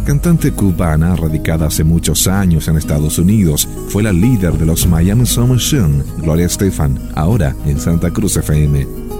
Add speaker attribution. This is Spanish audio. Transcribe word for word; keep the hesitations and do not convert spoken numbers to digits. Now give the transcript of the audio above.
Speaker 1: Cantante cubana radicada hace muchos años en Estados Unidos, fue la líder de los Miami Summer Sun, Gloria Estefan, ahora en Santa Cruz F M.